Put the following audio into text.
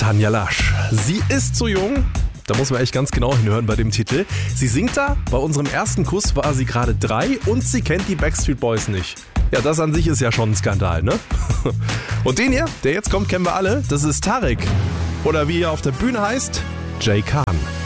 Tanja Lasch. Sie ist so jung. Da muss man echt ganz genau hinhören bei dem Titel. Sie singt da, bei unserem ersten Kuss war sie gerade 3 und sie kennt die Backstreet Boys nicht. Ja, das an sich ist ja schon ein Skandal, ne? Und den hier, der jetzt kommt, kennen wir alle. Das ist Tarek. Oder wie er auf der Bühne heißt, Jay Khan.